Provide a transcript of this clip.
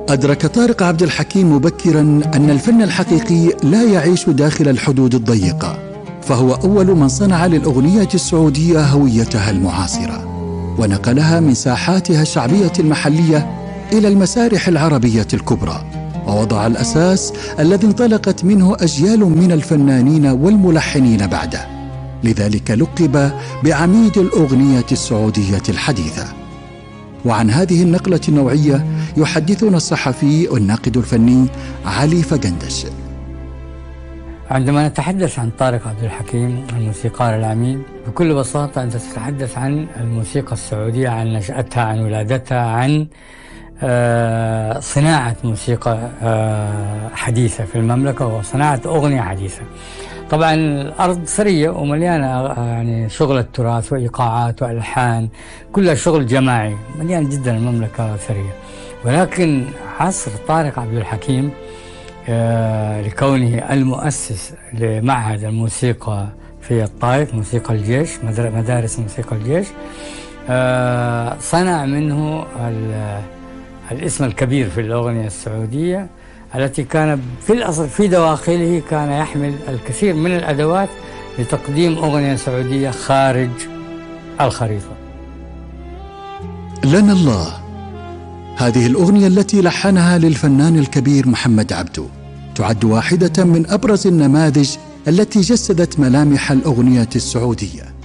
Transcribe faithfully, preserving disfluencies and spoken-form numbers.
أدرك طارق عبد الحكيم مبكرا أن الفن الحقيقي لا يعيش داخل الحدود الضيقة، فهو أول من صنع للأغنية السعودية هويتها المعاصرة، ونقلها من ساحاتها الشعبية المحلية إلى المسارح العربية الكبرى، ووضع الأساس الذي انطلقت منه أجيال من الفنانين والملحنين بعده. لذلك لقب بعميد الأغنية السعودية الحديثة. وعن هذه النقلة النوعية يحدثنا الصحفي والناقد الفني علي فقندش. عندما نتحدث عن طارق عبد الحكيم الموسيقار العميد، بكل بساطة أنت تتحدث عن الموسيقى السعودية، عن نشأتها، عن ولادتها، عن آه صناعة موسيقى آه حديثة في المملكة، وصناعة أغنية حديثة. طبعا الأرض ثرية ومليانة يعني شغل التراث وإيقاعات وألحان، كلها شغل جماعي، مليان جدا المملكة ثرية. ولكن عصر طارق عبد الحكيم آه لكونه المؤسس لمعهد الموسيقى في الطائف، موسيقى الجيش، مدارس موسيقى الجيش، آه صنع منه الاسم الكبير في الأغنية السعودية، التي كان في الأصل في دواخله كان يحمل الكثير من الأدوات لتقديم أغنية سعودية خارج الخريطة. لنا الله، هذه الأغنية التي لحنها للفنان الكبير محمد عبده تعد واحدة من أبرز النماذج التي جسدت ملامح الأغنية السعودية.